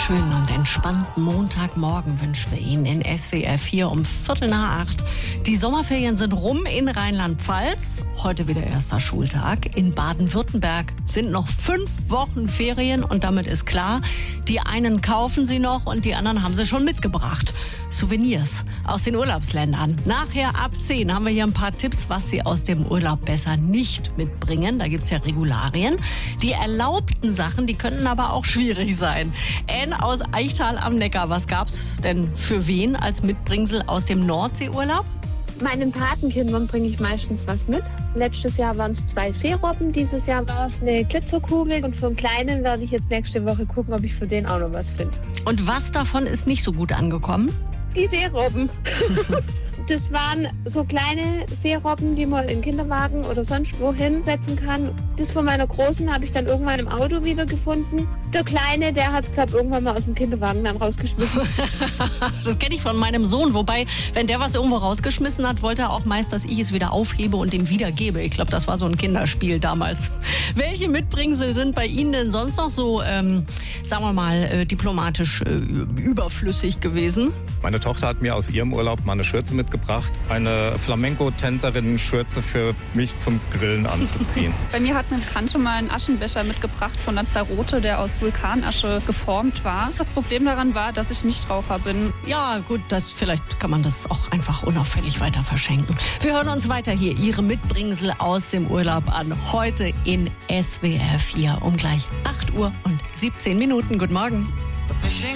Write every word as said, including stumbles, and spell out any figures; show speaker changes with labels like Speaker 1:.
Speaker 1: schönen und entspannten Montagmorgen wünschen wir Ihnen in S W R vier um Viertel nach acht. Die Sommerferien sind rum in Rheinland-Pfalz. Heute wieder erster Schultag. In Baden-Württemberg sind noch fünf Wochen Ferien und damit ist klar, die einen kaufen sie noch und die anderen haben sie schon mitgebracht. Souvenirs aus den Urlaubsländern. Nachher ab zehn haben wir hier ein paar Tipps, was Sie aus dem Urlaub besser nicht mitbringen. Da gibt's ja Regularien. Die erlaubten Sachen, die könnten aber auch schwierig sein. Anne aus Eichtal am Neckar, was gab's denn für wen als Mitbringsel aus dem Nordseeurlaub?
Speaker 2: Meinen Patenkindern bringe ich meistens was mit. Letztes Jahr waren es zwei Seerobben, dieses Jahr war es eine Glitzerkugel. Und für den Kleinen werde ich jetzt nächste Woche gucken, ob ich für den auch noch was finde.
Speaker 1: Und was davon ist nicht so gut angekommen?
Speaker 2: Die Seerobben. Das waren so kleine Seerobben, die man in den Kinderwagen oder sonst wohin setzen kann. Das von meiner Großen habe ich dann irgendwann im Auto wiedergefunden. Der Kleine, der hat es, glaube ich, irgendwann mal aus dem Kinderwagen dann rausgeschmissen.
Speaker 1: Das kenne ich von meinem Sohn. Wobei, wenn der was irgendwo rausgeschmissen hat, wollte er auch meist, dass ich es wieder aufhebe und ihm wiedergebe. Ich glaube, das war so ein Kinderspiel damals. Welche Mitbringsel sind bei Ihnen denn sonst noch so, ähm, sagen wir mal, äh, diplomatisch äh, überflüssig gewesen?
Speaker 3: Meine Tochter hat mir aus ihrem Urlaub mal eine Schürze mitgebracht. Eine Flamenco-Tänzerinnen-Schürze für mich zum Grillen anzuziehen.
Speaker 4: Bei mir hat eine Bekannte mal einen Aschenbecher mitgebracht von Lanzarote, der aus Vulkanasche geformt war. Das Problem daran war, dass ich Nichtraucher bin.
Speaker 1: Ja, gut, das, vielleicht kann man das auch einfach unauffällig weiter verschenken. Wir hören uns weiter hier Ihre Mitbringsel aus dem Urlaub an. Heute in S W R vier um gleich acht Uhr und siebzehn Minuten. Guten Morgen.